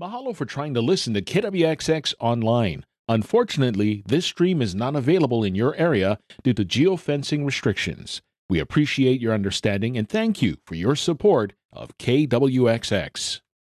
Mahalo for trying to listen to KWXX online. Unfortunately, this stream is not available in your area due to geofencing restrictions. We appreciate your understanding and thank you for your support of KWXX.